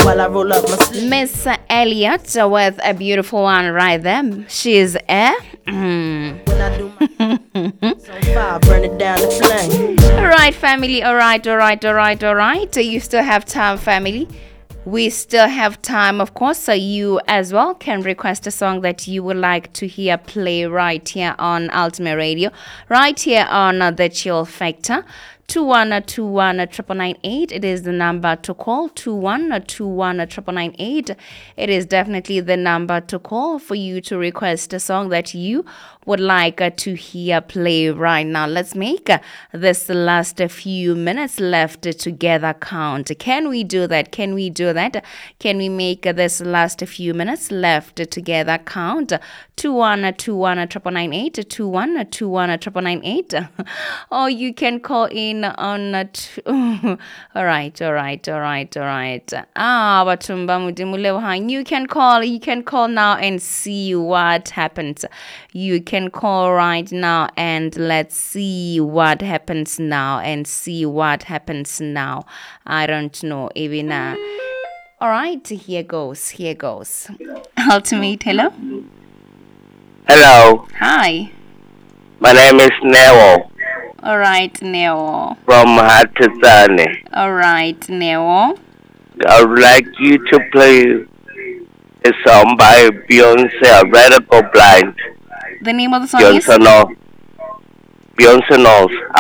while I roll up my sleeve. Miss Elliot with a beautiful one right there. She's When I do my on fire, burn it down to flame. Alright, family. Alright. You still have time, family. We still have time, of course, so you as well can request a song that you would like to hear play right here on Ultimate Radio, right here on The Chill Factor. 2121 It is the number to call. 2121 It is definitely the number to call for you to request a song that you would like to hear play right now. Let's make this last few minutes left together count. Can we do that? Can we make this last few minutes left together count? 2121 2121 or you can call in on all right. Batumba Mudimulewa, you can call now and see what happens. You can call right now and let's see what happens now I don't know even all right, here goes. Ultimate, hello. Hello, Hi. my name is Neo All right, Neo. from Hatazani. All right, Neo. I would like you to play a song by Beyonce, Radical Blind. The name of the song is Beyonce knows